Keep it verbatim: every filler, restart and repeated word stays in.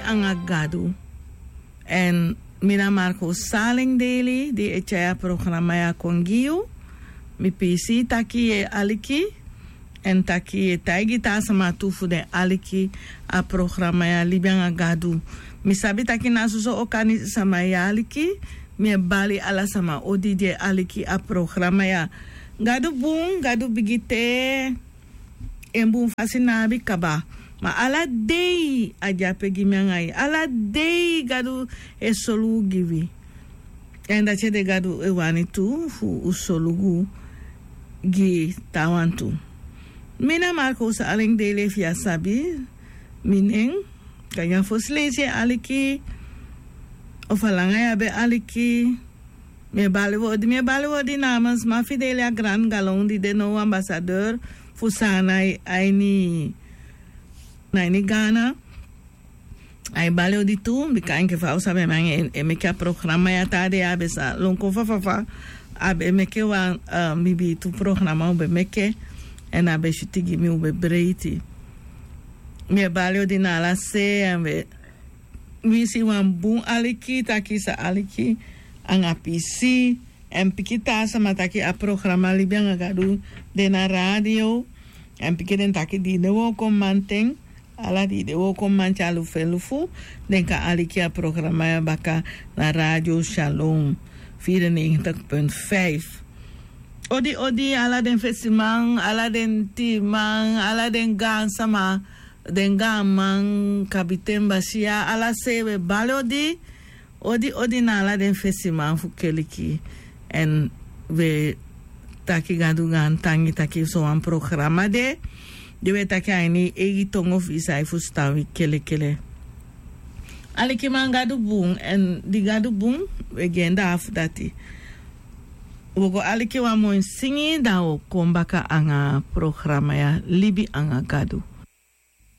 anga gadu. En mina Marco Saling Daily, di echaya programa ya kongiu. Mi P C taki e aliki. En taki e taigi ta sama tufu de aliki a programa ya libianga gadu. Mi sabi taki nasu so okani sama ya aliki. Mi bali ala sama odi de aliki a programa ya. Gadu bung, gadu bigite. En bung fasinabi kaba. Ma ala dei aja pegi miangai. Ala dei gadu e solu givi. En da de gadu e wani tu fu usolugu gi tawantu. Mina Marco Saling Daily via sabi. Mining. Kanya fosleje aliki. Of alangaya be aliki. Me balewodi, me balewodi namens. Ma fidelia gran galon di de no ambassadeur. Fusana aini. Naini Ghana. Ai balewodi tu. Bika inke fa usabe mange. E meke programa ya tade abe sa. Lonko fa fa fa. Abe meke wa uh, mibi tu programa ube meke. En abe shutigi mi ube breiti. Me balewodi na la se. Ambe. Wisi wan boom aliki. Taki sa aliki. Anga P C. En pikita sama taki a programa libianga gadu. De na radio. En pikiden taki di de wo komanteng. Ala di de wo komantja lufe lufu. Denka aliki a programa ya baka na radio Shalom. vierennegentig punt vijf. Odi odi ala den festival, ala den timang, ala den gang sama, den gang man kapiten basia, ala sewe bale odi, odi odi na ala den festival fu keliki. En we taki gadu gan tangi taki so an programa de, de we taki aini egi tongo visa fu stawi kele kele. Aliki man gadu boom, en di gadu boom, we genda af dati. Wogo aliki wa mo singi da o kombaka anga programa ya libi anga gadu.